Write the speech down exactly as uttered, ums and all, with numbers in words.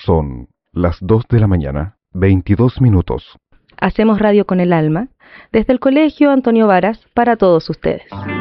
Son las dos de la mañana, veintidós minutos. Hacemos radio con el alma, desde el Colegio Antonio Varas, para todos ustedes.